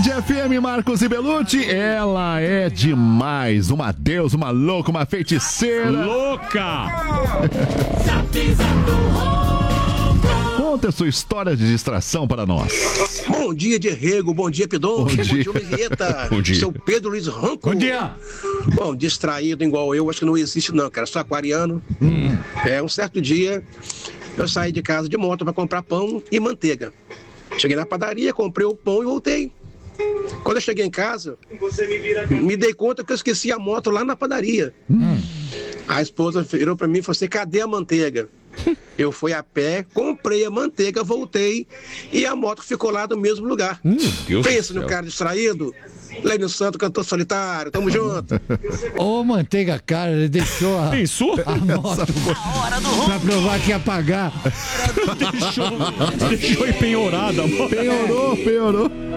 Band FM, Marcos e Belucci, ela é demais, uma deusa, uma louca, uma feiticeira. Louca! Conta a sua história de distração para nós. Bom dia, Diego, bom dia, Pidon, bom dia, Henrietta, Bom dia. seu Pedro Luiz Ronco. Bom dia! Bom, distraído igual eu, acho que não existe não, cara, sou aquariano. Um certo dia, eu saí de casa de moto para comprar pão e manteiga. Cheguei na padaria, comprei o pão e voltei. Quando eu cheguei em casa, me dei conta que eu esqueci a moto lá na padaria. A esposa virou para mim e falou assim, cadê a manteiga? Eu fui a pé, comprei a manteiga, voltei e a moto ficou lá no mesmo lugar. Pensa no cara distraído. Lênio Santo, cantor solitário, tamo junto. Ô, manteiga cara, ele deixou a Pensou? moto pra provar que ia pagar. Deixou empenhorada, amor. Piorou.